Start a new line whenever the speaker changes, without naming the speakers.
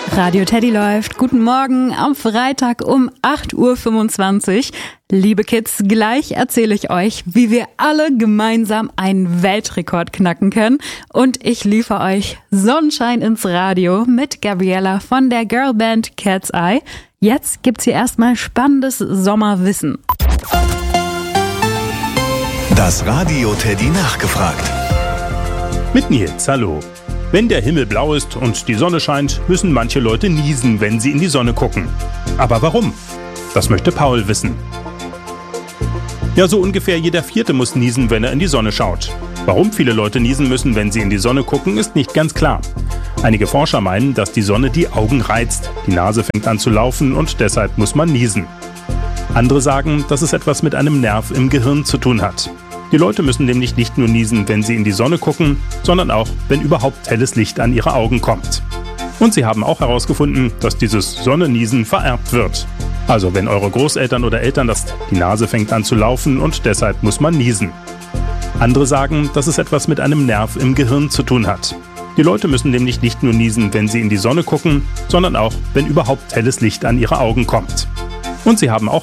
Radio Teddy läuft. Guten Morgen am Freitag um 8.25 Uhr. Liebe Kids, gleich erzähle ich euch, wie wir alle gemeinsam einen Weltrekord knacken können. Und ich liefere euch Sonnenschein ins Radio mit Gabriella von der Girlband Cat's Eye. Jetzt gibt's hier erstmal spannendes Sommerwissen.
Das Radio Teddy nachgefragt.
Mit Nils, hallo. Wenn der Himmel blau ist und die Sonne scheint, müssen manche Leute niesen, wenn sie in die Sonne gucken. Aber warum? Das möchte Paul wissen. Ja, so ungefähr jeder Vierte muss niesen, wenn er in die Sonne schaut. Warum viele Leute niesen müssen, wenn sie in die Sonne gucken, ist nicht ganz klar. Einige Forscher meinen, dass die Sonne die Augen reizt. Die Nase fängt an zu laufen und deshalb muss man niesen. Andere sagen, dass es etwas mit einem Nerv im Gehirn zu tun hat. Die Leute müssen nämlich nicht nur niesen, wenn sie in die Sonne gucken, sondern auch, wenn überhaupt helles Licht an ihre Augen kommt. Und sie haben auch herausgefunden, dass dieses Sonnenniesen vererbt wird. Also wenn eure Großeltern oder Eltern die Nase fängt an zu laufen und deshalb muss man niesen. Andere sagen, dass es etwas mit einem Nerv im Gehirn zu tun hat. Die Leute müssen nämlich nicht nur niesen, wenn sie in die Sonne gucken, sondern auch, wenn überhaupt helles Licht an ihre Augen kommt. Und sie haben auch